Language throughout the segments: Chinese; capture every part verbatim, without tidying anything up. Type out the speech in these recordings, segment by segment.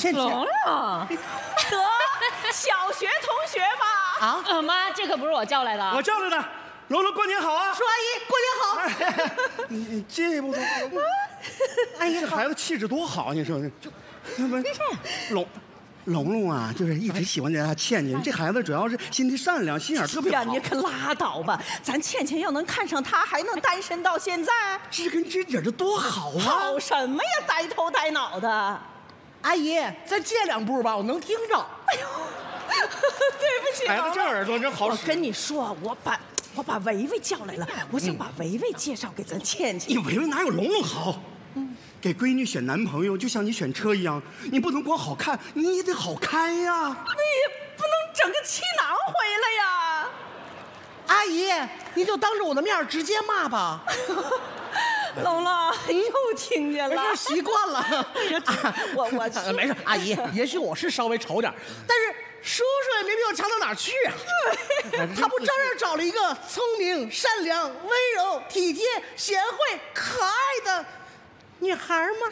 倩倩。 龙龙， 得，小学同学吧？ 啊，呃，妈，这可不是我叫来的。 我叫来的。龙龙，过年好啊！ 叔阿姨，过年好。 你你这不都？哎呀，这孩子气质多好，你说这，那不龙。龙龙啊，就是一直喜欢人家倩倩。这孩子主要是心地善良，心眼特别好。 呀，你可拉倒吧！咱倩倩要能看上他，还能单身到现在？ 知根知底，这多好啊！ 好什么呀，呆头呆脑的！ 阿姨，再借两步吧，我能听着。 哎呦，对不起， 孩子这耳朵真好使。 我跟你说，我把我把维维叫来了，我想把维维介绍给咱倩倩。 你维维哪有龙龙好？嗯。给闺女选男朋友，就像你选车一样，你不能光好看，你也得好开呀。 那也不能整个气囊回来呀。 阿姨，你就当着我的面直接骂吧。 龙龙又听见了， 习惯了。 我我没事，阿姨，也许我是稍微丑点，但是叔叔也没必要强到哪儿去啊。他不照样找了一个聪明、善良、温柔、体贴、贤惠、可爱的女孩吗？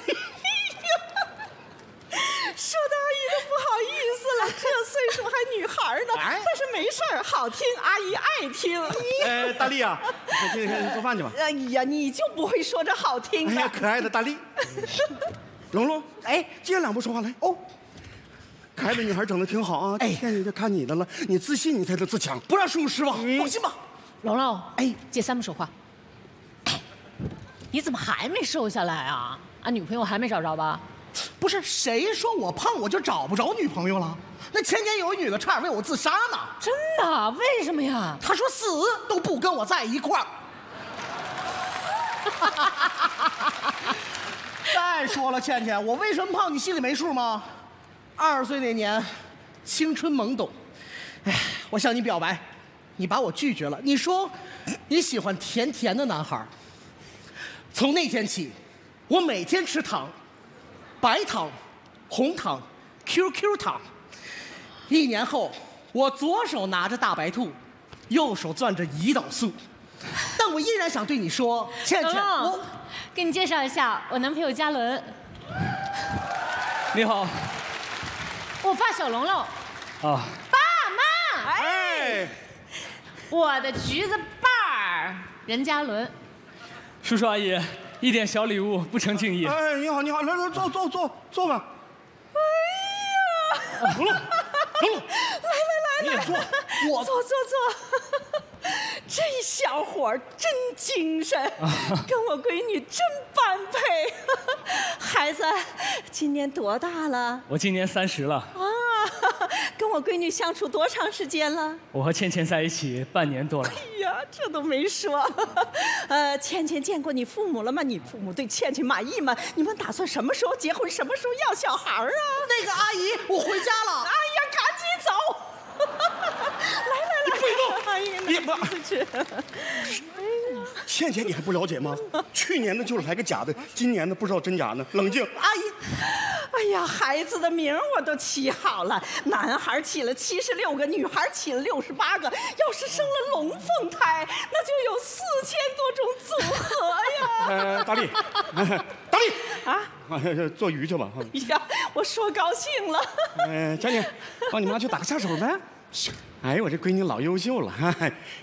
说的阿姨都不好意思了，这岁数还女孩呢。但是没事儿，好听，阿姨爱听。 哎，大力啊，这个做饭去吧。 哎呀，你就不会说这好听的？ 哎呀，可爱的大力。龙龙，哎，接两步说话来。哦，可爱的女孩整的挺好啊。哎，倩倩就看你的了，你自信，你才能自强， 不让叔叔失望。放心吧。 龙龙，哎，借三步说话。你怎么还没瘦下来啊？俺女朋友还没找着吧？ 不是，谁说我胖我就找不着女朋友了？那前年有一女的差点为我自杀呢。 真的？为什么呀？ 她说死都不跟我在一块儿。再说了，倩倩，我为什么胖你心里没数吗？二十岁那年，青春懵懂，哎，我向你表白，你把我拒绝了。你说你喜欢甜甜的男孩。从那天起，我每天吃糖，白糖、红糖、Q Q 糖。一年后，我左手拿着大白兔，右手攥着胰岛素，但我依然想对你说，倩倩，我给你介绍一下，我男朋友嘉伦。 你好。 我发小龙龙。 啊。 爸妈。 哎。 我的橘子瓣儿，任嘉伦。 叔叔阿姨，一点小礼物不成敬意。 哎，你好，你好，来来，坐坐坐坐吧。哎呀，龙龙，龙龙， 来来来， 你也坐， 我坐坐坐。这小伙真精神，跟我闺女真般配。孩子，今年多大了？ 我今年三十了。 啊，跟我闺女相处多长时间了？ 我和倩倩在一起半年多了。 哎呀，这都没说。呃，倩倩见过你父母了吗？你父母对倩倩满意吗？你们打算什么时候结婚？什么时候要小孩啊？ 那个阿姨，我回家了。 哎呀，赶紧走！来来来， 你不许动！ 哎呀， 你不出去。 倩倩，你还不了解吗？去年的就是来个假的，今年的不知道真假呢。冷静， 阿姨。哎呀，孩子的名我都起好了，男孩起了七十六个，女孩起了六十八个。要是生了龙凤胎，那就有四千多种组合呀！ 呃，大力，大力啊， 做鱼去吧。 哎呀，我说高兴了。 呃，佳妮，帮你妈去打个下手呗。哎，我这闺女老优秀了，哈哈，